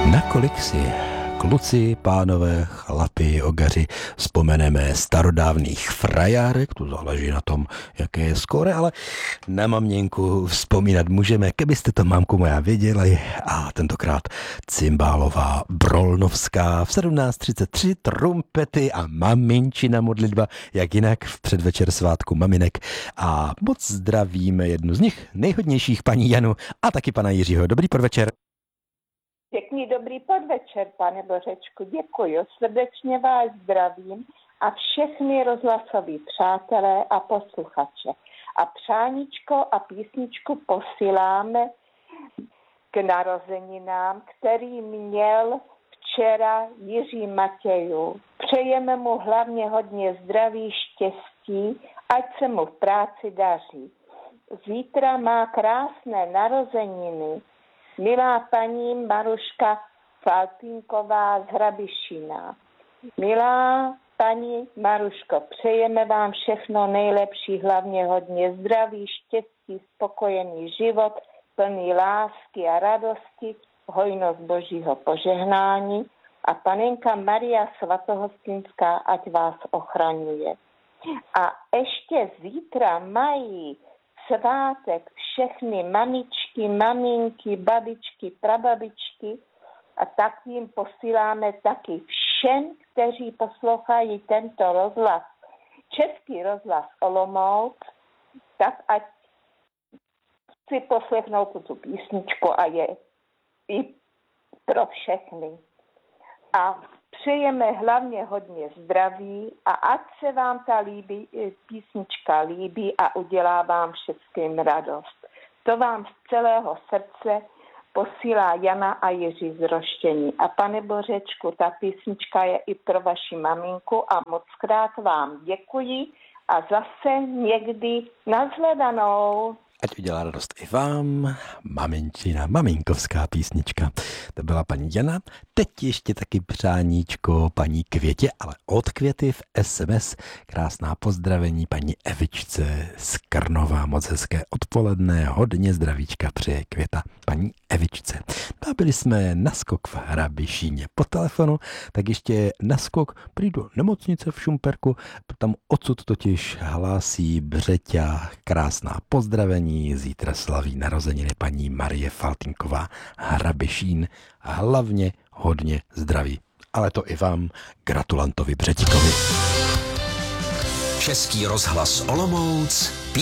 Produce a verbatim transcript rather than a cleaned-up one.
Nakolik si kluci, pánové, chlapi, ogaři vzpomeneme starodávných frajárek, to záleží na tom, jaké je skóre, ale na maměnku vzpomínat můžeme, kebyste to, mámku moja, věděli. A tentokrát cymbálová Brolnovská v sedmnáct třicet tři, trumpety a maminčina modlitba, jak jinak v předvečer svátku maminek. A moc zdravíme jednu z nich, nejhodnějších, paní Janu, a taky pana Jiřího. Dobrý podvečer. Pěkný dobrý podvečer, pane Bořečku, děkuji, srdečně vás zdravím a všechny rozhlasoví přátelé a posluchače. A přáníčko a písničku posíláme k narozeninám, který měl včera Jiří Matějů. Přejeme mu hlavně hodně zdraví, štěstí, ať se mu v práci daří. Zítra má krásné narozeniny milá paní Maruška Faltínková z Hrabišína. Milá paní Maruško, přejeme vám všechno nejlepší, hlavně hodně zdraví, štěstí, spokojený život, plný lásky a radosti, hojnost božího požehnání a panenka Maria Svatohostinská, ať vás ochraňuje. A ještě zítra mají svátek všechny mamičky, maminky, babičky, prababičky a tak jim posíláme taky všem, kteří poslouchají tento rozhlas, Český rozhlas Olomouc, tak ať si poslechnou tu písničku a je i pro všechny. A přejeme hlavně hodně zdraví a ať se vám ta líbí, písnička líbí a udělá vám všem radost. To vám z celého srdce posílá Jana a Jiří z Roštění. A pane Bořečku, ta písnička je i pro vaši maminku a moc krát vám děkuji a zase někdy nashledanou. Ať udělá radost i vám, maminčina, maminkovská písnička. To byla paní Jana. Teď ještě taky přáníčko paní Květě, ale od Květy v es em es. Krásná pozdravení paní Evičce z Krnova. Moc hezké odpoledne, hodně zdravíčka přeje Květa paní Evičce. No a byli jsme naskok v Hrabišíně po telefonu, tak ještě naskok prý do nemocnice v Šumperku. Tam odsud totiž hlásí Břeťa. Krásná pozdravení. Zítra slaví narozeniny paní Marie Faltínková Hrabišín. Hlavně hodně zdraví. Ale to i vám, gratulantovi Břetikovi. Český rozhlas Olomouc.